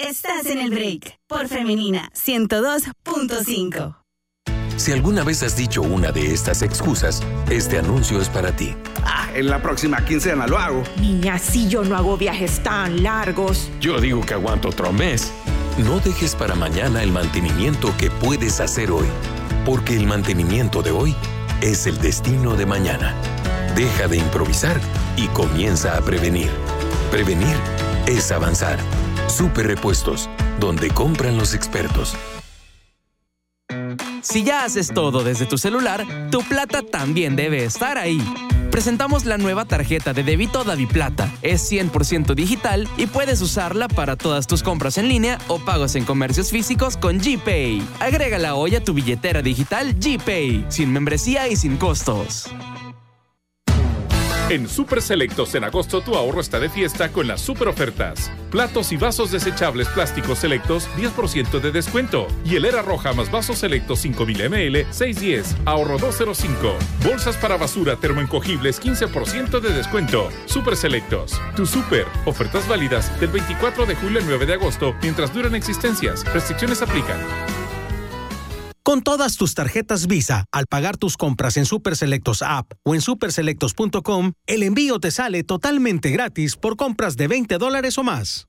Estás en el break por Femenina 102.5. Si alguna vez has dicho una de estas excusas, este anuncio es para ti. En la próxima quincena lo hago. Niña, si yo no hago viajes tan largos. Yo digo que aguanto otro mes. No dejes para mañana el mantenimiento que puedes hacer hoy, porque el mantenimiento de hoy es el destino de mañana. Deja de improvisar y comienza a prevenir. Prevenir es avanzar. Super Repuestos, donde compran los expertos. Si ya haces todo desde tu celular, tu plata también debe estar ahí. Presentamos la nueva tarjeta de débito DaviPlata. Es 100% digital y puedes usarla para todas tus compras en línea o pagos en comercios físicos con GPay. Agrégala hoy a tu billetera digital GPay, sin membresía y sin costos. En Super Selectos en agosto tu ahorro está de fiesta con las super ofertas. Platos y vasos desechables plásticos selectos 10% de descuento. Hielera roja más vasos selectos 5000 ml 6.10, ahorro 2.05. Bolsas para basura termoencogibles 15% de descuento. Super Selectos, tu super. Ofertas válidas del 24 de julio al 9 de agosto mientras duran existencias. Restricciones aplican. Con todas tus tarjetas Visa, al pagar tus compras en Super Selectos App o en superselectos.com, el envío te sale totalmente gratis por compras de $20 o más.